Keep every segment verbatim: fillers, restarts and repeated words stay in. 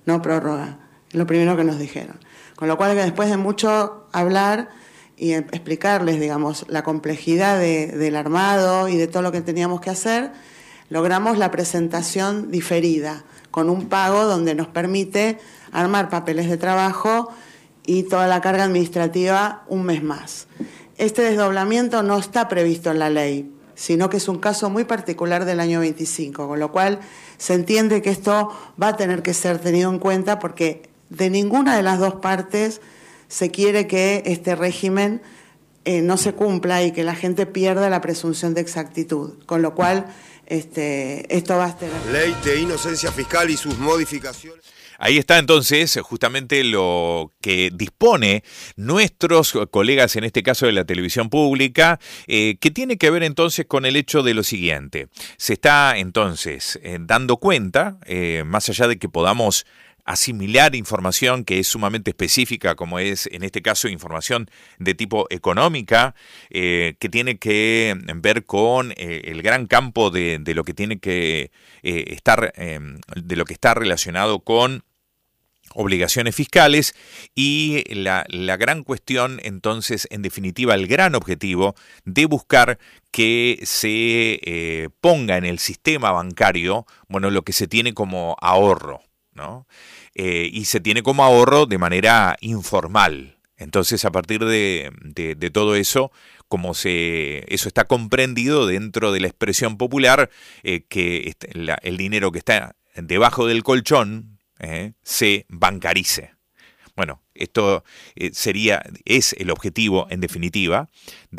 no prórroga. Es lo primero que nos dijeron. Con lo cual, que después de mucho hablar y explicarles, digamos, la complejidad de, del armado y de todo lo que teníamos que hacer, logramos la presentación diferida, con un pago donde nos permite armar papeles de trabajo y toda la carga administrativa un mes más. Este desdoblamiento no está previsto en la ley, sino que es un caso muy particular del año veinticinco, con lo cual se entiende que esto va a tener que ser tenido en cuenta porque de ninguna de las dos partes se quiere que este régimen eh, no se cumpla y que la gente pierda la presunción de exactitud, con lo cual este, esto va a tener... Ley de inocencia fiscal y sus modificaciones. Ahí está entonces justamente lo que dispone nuestros colegas, en este caso de la televisión pública, eh, que tiene que ver entonces con el hecho de lo siguiente. Se está entonces eh, dando cuenta, eh, más allá de que podamos asimilar información que es sumamente específica, como es en este caso información de tipo económica, eh, que tiene que ver con eh, el gran campo de, de lo que tiene que eh, estar, eh, de lo que está relacionado con obligaciones fiscales y la, la gran cuestión, entonces, en definitiva, el gran objetivo de buscar que se eh, ponga en el sistema bancario, bueno, lo que se tiene como ahorro, ¿no? Eh, y se tiene como ahorro de manera informal. Entonces, a partir de, de, de todo eso, como se eso está comprendido dentro de la expresión popular, eh, que la, el dinero que está debajo del colchón eh, se bancarice. Bueno, esto eh, sería, es el objetivo, en definitiva,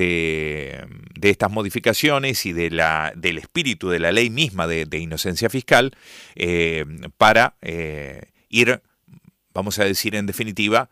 de, de estas modificaciones y de la, del espíritu de la ley misma de, de inocencia fiscal, eh, para eh, ir, vamos a decir en definitiva,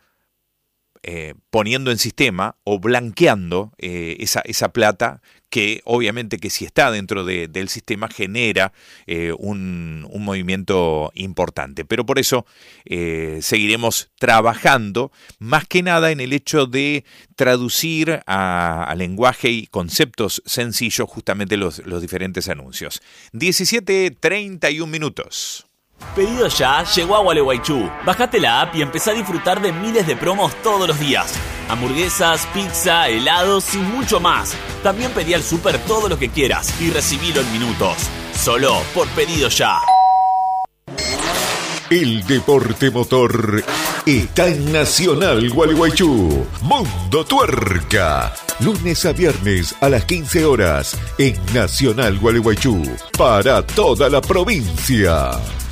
eh, poniendo en sistema o blanqueando eh, esa, esa plata que obviamente que si está dentro de, del sistema genera eh, un, un movimiento importante. Pero por eso eh, seguiremos trabajando más que nada en el hecho de traducir a, a lenguaje y conceptos sencillos justamente los, los diferentes anuncios. diecisiete treinta y un minutos. Pedido Ya llegó a Gualeguaychú. Bajate la app y empezá a disfrutar de miles de promos todos los días. Hamburguesas, pizza, helados y mucho más. También pedí al súper todo lo que quieras y recibilo en minutos. Solo por Pedido Ya. El deporte motor está en Nacional Gualeguaychú. Mundo Tuerca. Lunes a viernes a las quince horas en Nacional Gualeguaychú. Para toda la provincia.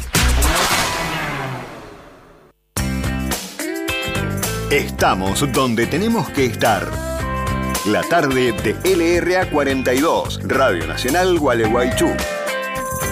Estamos donde tenemos que estar. La tarde de L R A cuarenta y dos, Radio Nacional Gualeguaychú.